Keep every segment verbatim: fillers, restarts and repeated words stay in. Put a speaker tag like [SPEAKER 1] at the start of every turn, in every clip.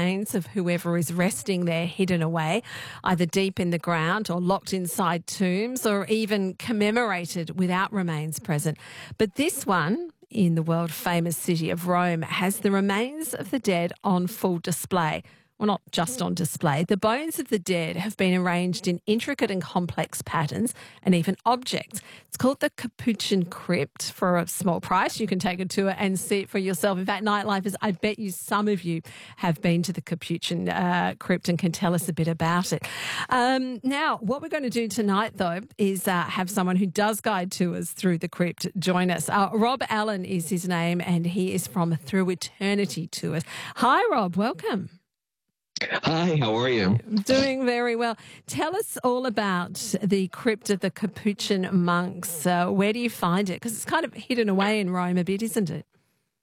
[SPEAKER 1] remains of whoever is resting there hidden away, either deep in the ground or locked inside tombs or even commemorated without remains present. But this one, in the world-famous city of Rome, has the remains of the dead on full display. Well, not just on display. The bones of the dead have been arranged in intricate and complex patterns and even objects. It's called the Capuchin Crypt. For a small price, you can take a tour and see it for yourself. In fact, Nightlifers, I bet you some of you have been to the Capuchin uh, Crypt and can tell us a bit about it. Um, now, what we're going to do tonight, though, is uh, have someone who does guide tours through the crypt join us. Uh, Rob Allen is his name, and he is from Through Eternity Tours. Hi, Rob. Welcome.
[SPEAKER 2] Hi, how are you?
[SPEAKER 1] Doing very well. Tell us all about the crypt of the Capuchin monks. Uh, where do you find it? Because it's kind of hidden away in Rome a bit, isn't it?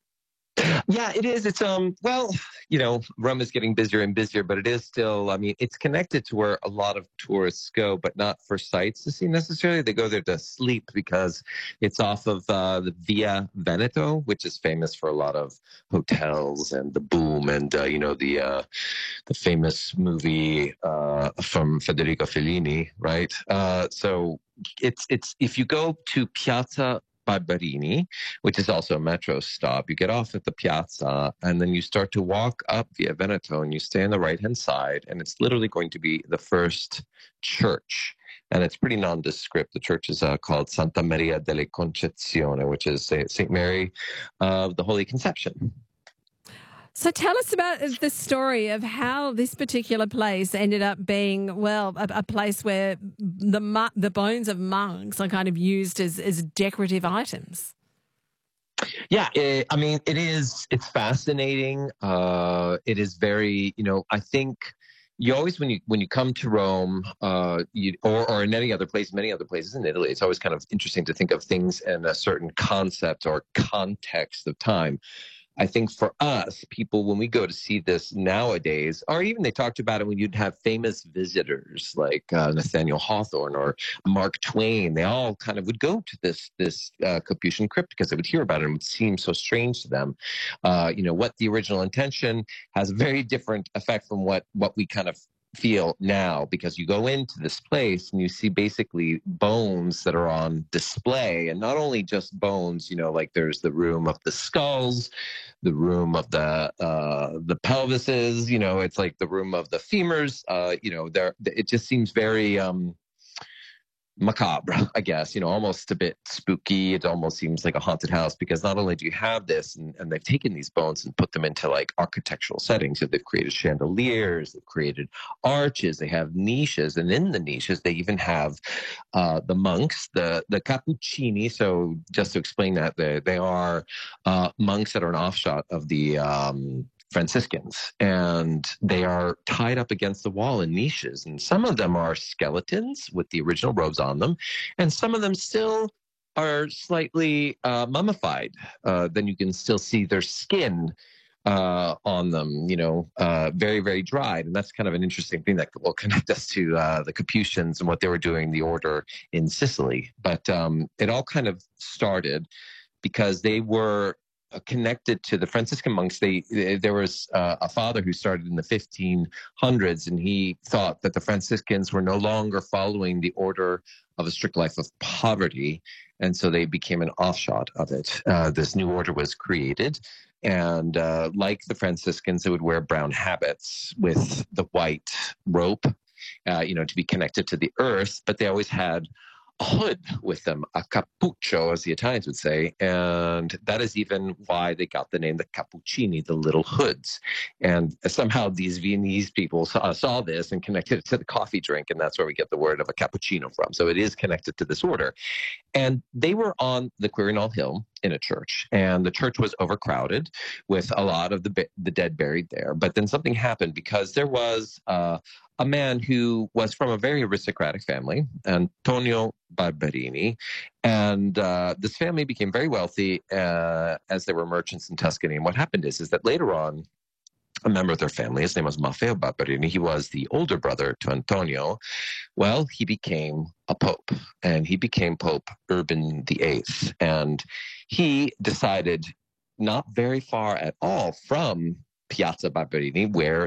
[SPEAKER 2] Yeah, it is. It's, um, well, you know, Rome is getting busier and busier, but it is still, I mean, it's connected to where a lot of tourists go, but not for sights to see necessarily. They go there to sleep because it's off of uh, the Via Veneto, which is famous for a lot of hotels and the boom and, uh, you know, the uh, the famous movie uh, from Federico Fellini, right? Uh, so it's, it's, if you go to Piazza Barberini, which is also a metro stop. You get off at the piazza and then you start to walk up Via Veneto and you stay on the right-hand side, and it's literally going to be the first church. And it's pretty nondescript. The church is uh, called Santa Maria della Concezione, which is Saint Mary of the Holy Conception.
[SPEAKER 1] So tell us about the story of how this particular place ended up being, well, a, a place where the the bones of monks are kind of used as, as decorative items.
[SPEAKER 2] Yeah, it, I mean, it is, it's fascinating. Uh, it is very, you know, I think you always, when you when you come to Rome, uh, you, or, or in any other place, many other places in Italy, it's always kind of interesting to think of things in a certain concept or context of time. I think for us, people, when we go to see this nowadays, or even they talked about it when you'd have famous visitors like uh, Nathaniel Hawthorne or Mark Twain, they all kind of would go to this this uh, Capuchin Crypt because they would hear about it and it would seem so strange to them. Uh, you know, what the original intention has a very different effect from what, what we kind of feel now, because you go into this place and you see basically bones that are on display, and not only just bones, you know, like there's the room of the skulls, the room of the uh the pelvises, you know, it's like the room of the femurs, uh you know, there it just seems very um macabre, I guess, you know, almost a bit spooky. It almost seems like a haunted house, because not only do you have this, and, and they've taken these bones and put them into like architectural settings. So they've created chandeliers, they've created arches, they have niches, and in the niches they even have uh, the monks, the the Cappuccini. So just to explain that, they, they are uh, monks that are an offshoot of the um, Franciscans, and they are tied up against the wall in niches, and some of them are skeletons with the original robes on them, and some of them still are slightly uh, mummified. Uh, then you can still see their skin uh, on them, you know, uh, very, very dried. And that's kind of an interesting thing that will connect us to uh, the Capuchins and what they were doing, the order in Sicily. But um, it all kind of started because they were connected to the Franciscan monks. They, there was uh, a father who started in the fifteen hundreds, and he thought that the Franciscans were no longer following the order of a strict life of poverty, and so they became an offshoot of it. Uh, this new order was created, and uh, like the Franciscans, they would wear brown habits with the white rope, uh, you know, to be connected to the earth, but they always had a hood with them, a cappuccio, as the Italians would say, and that is even why they got the name the Cappuccini, the little hoods. And somehow these Viennese people saw, saw this and connected it to the coffee drink, and that's where we get the word of a cappuccino from. So it is connected to this order. And they were on the Quirinal Hill in a church, and the church was overcrowded with a lot of the the dead buried there. But then something happened, because there was uh, a man who was from a very aristocratic family, Antonio Barberini, and uh, this family became very wealthy uh, as they were merchants in Tuscany. And what happened is, is that later on, a member of their family, his name was Maffeo Barberini, he was the older brother to Antonio. Well, he became a pope, and he became Pope Urban the Eighth. And he decided, not very far at all from Piazza Barberini, where